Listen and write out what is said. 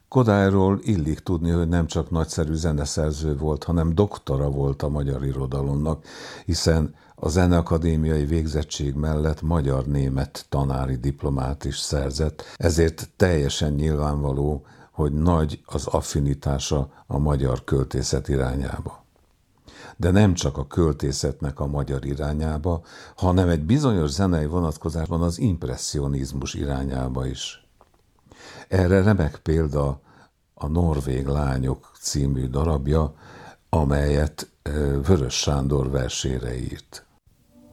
Kodályról illik tudni, hogy nem csak nagyszerű zeneszerző volt, hanem doktora volt a magyar irodalomnak, hiszen a Zeneakadémiai végzettség mellett magyar-német tanári diplomát is szerzett, ezért teljesen nyilvánvaló, hogy nagy az affinitása a magyar költészet irányába. De nem csak a költészetnek a magyar irányába, hanem egy bizonyos zenei vonatkozásban az impresszionizmus irányába is. Erre remek példa a Norvég lányok című darabja, amelyet Vörös Sándor versére írt.